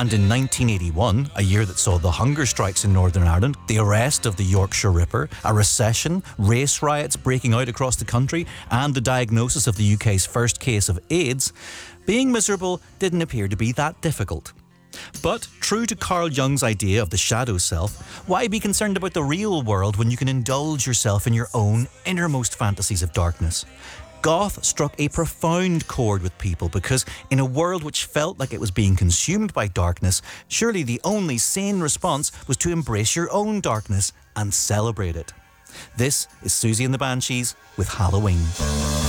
And in 1981, a year that saw the hunger strikes in Northern Ireland, the arrest of the Yorkshire Ripper, a recession, race riots breaking out across the country, and the diagnosis of the UK's first case of AIDS, being miserable didn't appear to be that difficult. But, true to Carl Jung's idea of the shadow self, why be concerned about the real world when you can indulge yourself in your own innermost fantasies of darkness? Goth struck a profound chord with people because, in a world which felt like it was being consumed by darkness, surely the only sane response was to embrace your own darkness and celebrate it. This is Susie and the Banshees with Halloween.